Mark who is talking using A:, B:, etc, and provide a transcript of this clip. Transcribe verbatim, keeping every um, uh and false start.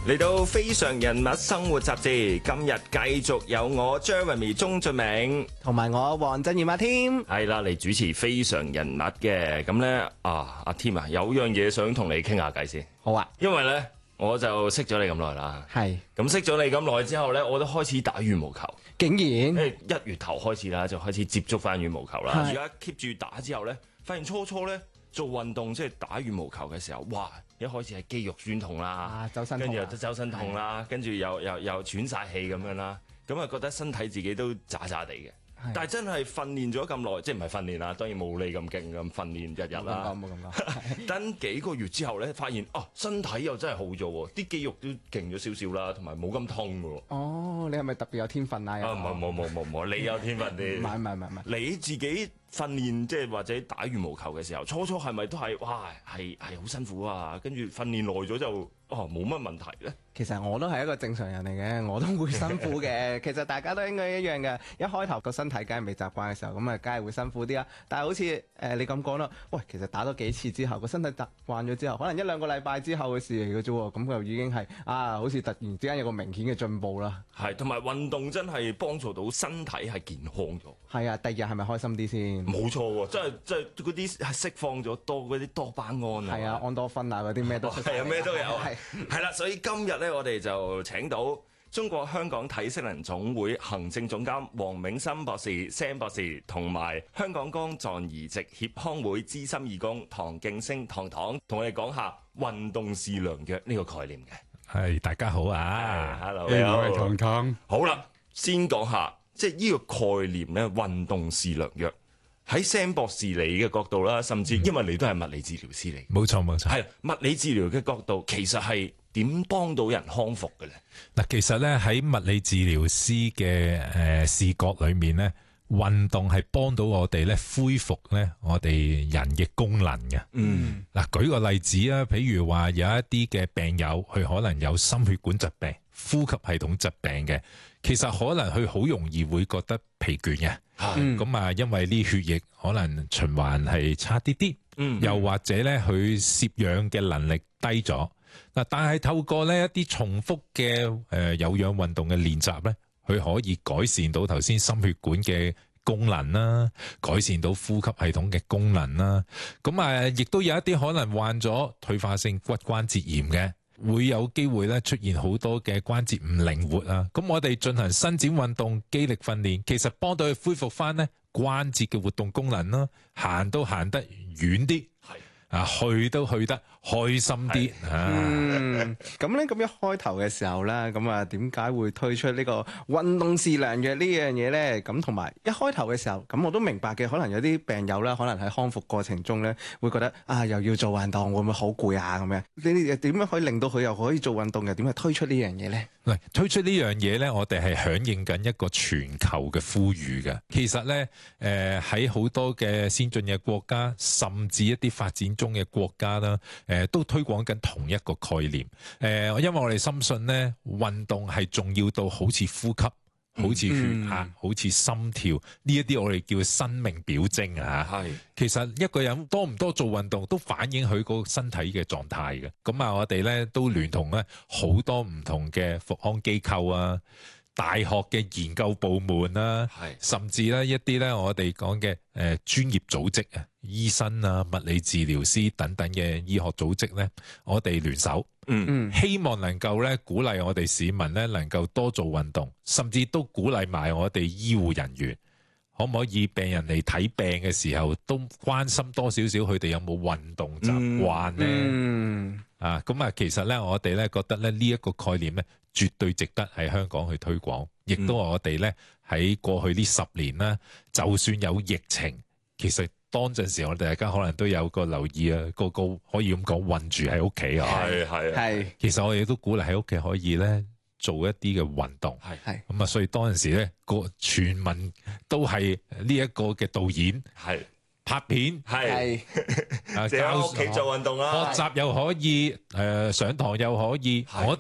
A: 嚟到非常人物生活雜誌，今日繼續有我 Jeremy 鍾俊明
B: 同埋我黃振業阿添，
A: 係啦嚟主持非常人物嘅。咁呢，啊，阿添啊，有樣嘢想同你傾下偈先。
B: 好啊，
A: 因為呢，我就識咗你咁耐啦。
B: 係
A: 咁識咗你咁耐之後呢，我都開始打羽毛球。
B: 竟然
A: 誒一月頭開始啦，就開始接觸翻羽毛球啦。
B: 係
A: 而家 keep 住打之後呢，發現初初呢，做運動即係打羽毛球嘅時候，哇！一開始係肌肉酸痛啦，
B: 啊周身痛啊
A: 跟住又周身痛啦，跟住又又又喘晒氣咁樣啦，咁啊覺得身體自己都渣渣地嘅。但係真係訓練咗咁耐，即係唔係訓練啦，當然冇你咁勁咁訓練日日啦。
B: 冇咁講，冇咁講。
A: 等幾個月之後咧，發現啊身體又真係好咗喎，啲肌肉都勁咗少少啦，同埋冇咁痛嘅喎。
B: 哦，你係咪特別有天分啊？
A: 啊唔係冇冇冇冇，你有天分啲。
B: 唔係唔係唔係唔係。
A: 你自己訓練即係或者打羽毛球嘅時候，初初係咪都係哇係係好辛苦啊？跟住訓練耐咗就哦冇乜問題咧。
B: 其實我都係一個正常人嚟嘅，我都會辛苦嘅。其實大家都應該一樣嘅。一開頭個身體梗係未習慣嘅時候，咁啊梗係會辛苦啲啦。但係好似誒、呃、你咁講啦，喂，其實打多幾次之後，個身體習慣咗之後，可能一兩個禮拜之後嘅事嚟嘅啫喎，咁就已經係啊，好似突然之間有個明顯嘅進步啦。
A: 係，同埋運動真係幫助到身體係健康咗。
B: 係啊，第二日係咪開心啲先？
A: 冇錯喎，真係真係嗰啲係釋放咗多嗰啲多巴胺啊。
B: 係啊，安多酚啊嗰啲咩都
A: 係啊，咩都有。
B: 係
A: 係啦，所以今日咧，我哋就請到中國香港體適能總會行政總監黃銘森博士 Sam 博士，同埋香港肝臟移植協康會資深義工唐敬升唐唐，同我哋講下運動是良藥呢個概念嘅。
C: 係，大家好啊
A: ，Hello，
C: 你好，
A: 你好，
C: 唐唐。
A: 好啦，先講下即係呢個概念咧，運動是良藥。喺 Sam 博士你嘅角度啦，甚至因為你都係物理治療師嚟，
C: 冇錯冇錯。
A: 係物理治療嘅角度，其實係點幫到人康復嘅咧？
C: 嗱，其實咧喺物理治療師嘅誒視覺裏面咧，運動係幫到我哋咧恢復咧我哋人嘅功能嘅。
A: 嗯，
C: 嗱，舉個例子啊，譬如話有一啲嘅病友，佢可能有心血管疾病、呼吸系統疾病嘅，其實可能佢好容易會覺得疲倦嘅。咁啊，因為呢血液可能循環係差啲啲，
A: 嗯，
C: 又或者咧佢攝氧嘅能力低咗。嗱，但係透過呢一啲重複嘅誒有氧運動嘅練習咧，佢可以改善到頭先心血管嘅功能啦，改善到呼吸系統嘅功能啦。咁啊，亦都有一啲可能患咗退化性骨關節炎嘅，會有機會咧出現好多嘅關節唔靈活啊！咁我哋進行伸展運動、肌力訓練，其實幫到佢恢復翻咧關節嘅活動功能啦，行都行得遠啲，係啊，去都去得開心啲啊！
B: 嗯，咁咧咁一開頭嘅時候咧，咁啊點解會推出呢個運動是良藥呢樣嘢咧？咁同埋一開頭嘅時候，咁我都明白嘅，可能有啲病友啦，可能喺康復過程中咧，會覺得啊又要做運動，會唔會好攰啊咁樣？你哋點樣可以令到佢又可以做運動，又點去推出呢樣嘢咧？
C: 嗱，推出呢樣嘢咧，我哋係響應緊一個全球嘅呼籲嘅。其實咧，誒喺好多嘅先進嘅國家，甚至一啲發展中嘅國家啦，誒、呃、都推廣緊同一個概念。誒、呃，因為我哋深信咧，運動係重要到好似呼吸、好似血壓、嗯、好似心跳呢一啲，我哋叫生命表徵啊。係，其實一個人多唔多做運動，都反映佢個身體嘅狀態嘅。咁啊，我哋咧都聯同咧好多唔同嘅復康機構啊、大學嘅研究部門啦，係，甚至咧一啲咧我哋講嘅誒專業組織啊、醫生啊、物理治療師等等嘅醫學組織咧，我哋聯手。嗯，希望能夠咧鼓勵我哋市民咧能夠多做運動，甚至都鼓勵埋我哋醫護人員，可唔可以病人嚟睇病嘅時候都關心多少少佢哋有冇運動習慣咧？嗯，啊，咁啊，其實咧我哋咧覺得咧呢一個概念咧絕對值得喺香港去推廣，亦都係我哋咧喺過去呢十年啦，就算有疫情，其實當陣時我哋大家可能都有個留意啊，個個可以咁講韞住喺屋企啊，係係係。其實我哋都鼓勵喺屋企可以咧做一啲嘅運動，係係。咁啊，所以當陣時咧個全民都係呢一個嘅導演，係拍片，係啊，喺屋企做運動啦，學習又可以，誒上堂又可以，我。